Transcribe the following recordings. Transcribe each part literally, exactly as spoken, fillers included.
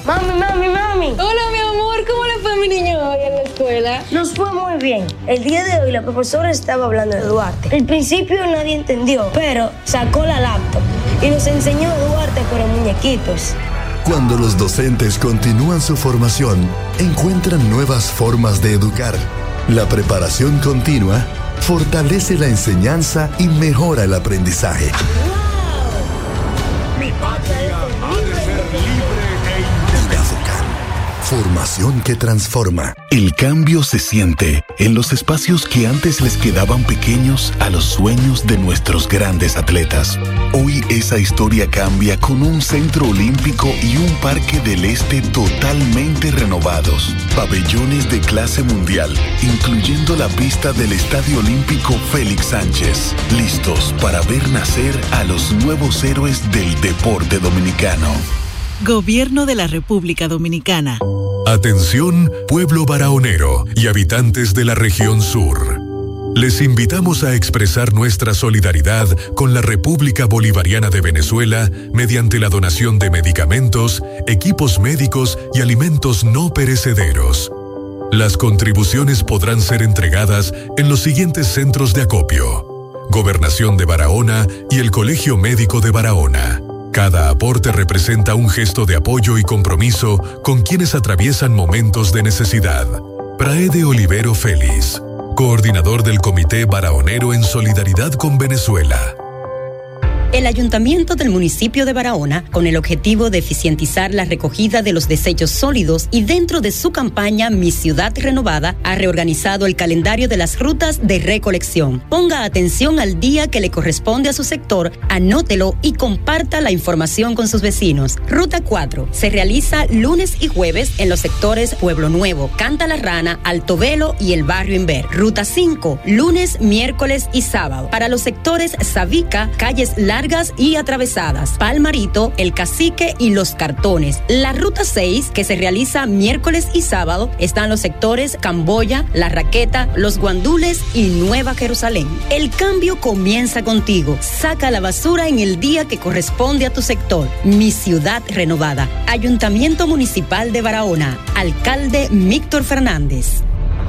Mami, mami, mami. Hola, mi amor. ¿Cómo le fue a mi niño hoy en la escuela? Nos fue muy bien. El día de hoy la profesora estaba hablando de Duarte. Al principio nadie entendió, pero sacó la laptop y nos enseñó a Duarte con los muñequitos. Cuando los docentes continúan su formación, encuentran nuevas formas de educar. La preparación continua fortalece la enseñanza y mejora el aprendizaje. ¡Wow! Mi patria ha de ser libre e independiente. Formación que transforma. El cambio se siente en los espacios que antes les quedaban pequeños a los sueños de nuestros grandes atletas. Hoy esa historia cambia con un centro olímpico y un parque del este totalmente renovados. Pabellones de clase mundial, incluyendo la pista del Estadio Olímpico Félix Sánchez. Listos para ver nacer a los nuevos héroes del deporte dominicano. Gobierno de la República Dominicana. Atención, pueblo barahonero y habitantes de la región sur. Les invitamos a expresar nuestra solidaridad con la República Bolivariana de Venezuela mediante la donación de medicamentos, equipos médicos y alimentos no perecederos. Las contribuciones podrán ser entregadas en los siguientes centros de acopio: Gobernación de Barahona y el Colegio Médico de Barahona. Cada aporte representa un gesto de apoyo y compromiso con quienes atraviesan momentos de necesidad. Praede Olivero Félix, coordinador del Comité Barahonero en Solidaridad con Venezuela. El Ayuntamiento del municipio de Barahona, con el objetivo de eficientizar la recogida de los desechos sólidos y dentro de su campaña Mi Ciudad Renovada, ha reorganizado el calendario de las rutas de recolección. Ponga atención al día que le corresponde a su sector, anótelo y comparta la información con sus vecinos. Ruta cuatro se realiza lunes y jueves en los sectores Pueblo Nuevo, Canta la Rana, Alto Velo y el Barrio Inver. Ruta cinco, lunes, miércoles y sábado, para los sectores Sabica, Calles Largas y atravesadas, Palmarito, El Cacique y Los Cartones. La ruta seis, que se realiza miércoles y sábado, están los sectores Camboya, La Raqueta, Los Guandules y Nueva Jerusalén. El cambio comienza contigo. Saca la basura en el día que corresponde a tu sector. Mi Ciudad Renovada. Ayuntamiento Municipal de Barahona. Alcalde Víctor Fernández.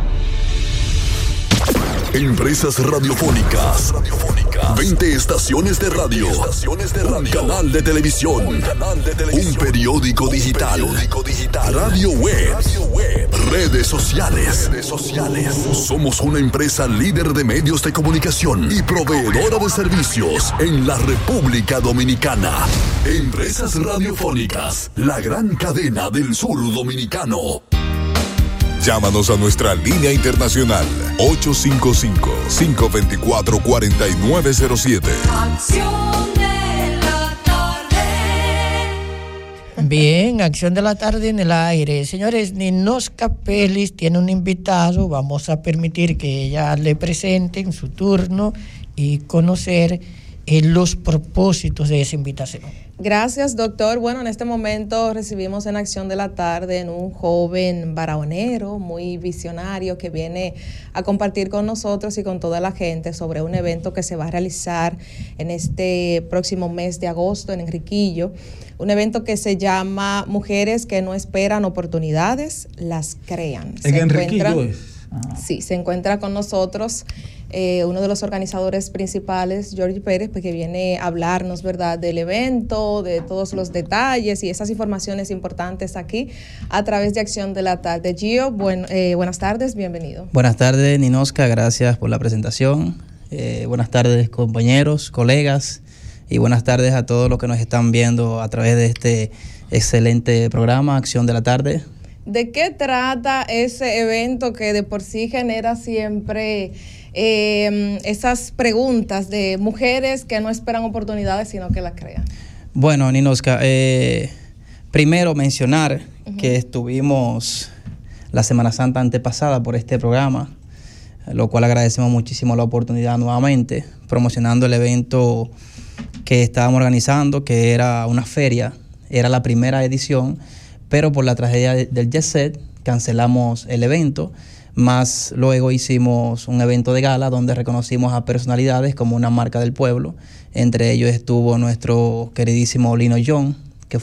Empresas radiofónicas. veinte estaciones de radio. Estaciones de radio. Un canal de televisión. Un, canal de televisión. Un periódico digital. Un periódico digital. Radio web. Radio web. Redes sociales. Redes sociales. Somos una empresa líder de medios de comunicación y proveedora de servicios en la República Dominicana. Empresas radiofónicas. La gran cadena del sur dominicano. Llámanos a nuestra línea internacional ocho cinco cinco, cinco dos cuatro, cuatro nueve cero siete. Acción de la tarde. Bien, Acción de la tarde en el aire. Señores, Ninoska Pelis tiene un invitado. Vamos a permitir que ella le presente en su turno y conocer eh, los propósitos de esa invitación. Gracias, doctor. Bueno, en este momento recibimos en Acción de la Tarde en un joven barahonero muy visionario que viene a compartir con nosotros y con toda la gente sobre un evento que se va a realizar en este próximo mes de agosto en Enriquillo. Un evento que se llama Mujeres que no esperan oportunidades, las crean. ¿En Enriquillo es? Ah. Sí, se encuentra con nosotros eh, uno de los organizadores principales, Jorge Pérez, pues, que viene a hablarnos, ¿verdad?, del evento, de todos los detalles y esas informaciones importantes aquí a través de Acción de la Tarde. Gio, buen, eh, buenas tardes, bienvenido. Buenas tardes, Ninoska, gracias por la presentación. Eh, buenas tardes, compañeros, colegas, y buenas tardes a todos los que nos están viendo a través de este excelente programa, Acción de la Tarde. ¿De qué trata ese evento que de por sí genera siempre eh, esas preguntas de mujeres que no esperan oportunidades, sino que las crean? Bueno, Ninoska, eh, primero mencionar uh-huh. que estuvimos la Semana Santa antepasada por este programa, lo cual agradecemos muchísimo la oportunidad nuevamente, promocionando el evento que estábamos organizando, que era una feria, era la primera edición, pero por la tragedia del Jet Set cancelamos el evento, más luego hicimos un evento de gala donde reconocimos a personalidades como una marca del pueblo. Entre ellos estuvo nuestro queridísimo Lino John,